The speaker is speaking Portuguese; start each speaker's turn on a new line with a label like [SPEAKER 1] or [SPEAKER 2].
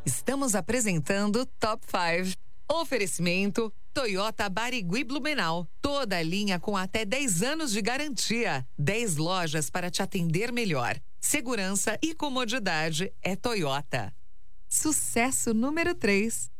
[SPEAKER 1] Estamos apresentando Top 5. Oferecimento Toyota Barigui Blumenau. Toda a linha com até 10 anos de garantia. 10 lojas para te atender melhor. Segurança e comodidade é Toyota. Sucesso número 3.